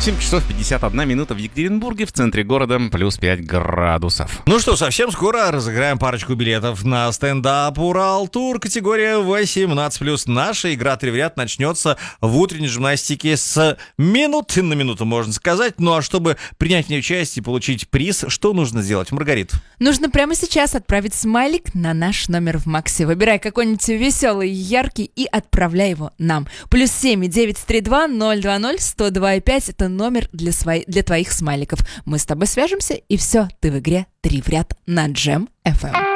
7 часов 51 минута в Екатеринбурге, в центре города, плюс 5 градусов. Ну что, совсем скоро разыграем парочку билетов на стендап Урал-тур категория 18+. Наша игра «Три в ряд» начнется в утренней журналистике с минуты на минуту, можно сказать. Ну а чтобы принять в ней участие и получить приз, что нужно сделать, Маргарит? Нужно прямо сейчас отправить смайлик на наш номер в Максе. Выбирай какой-нибудь веселый, яркий и отправляй его нам. +7 932 020 102 5. Это номер для твоих смайликов. Мы с тобой свяжемся, и все, ты в игре «Три в ряд» на Джем FM.